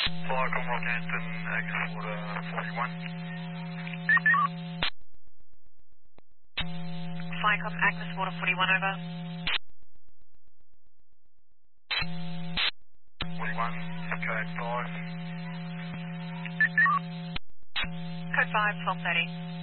Fly Commonwealth Hampton, Agnes Water 41. Flycom Agnes Water 41 over. 41, code 5. Code 5, 1230.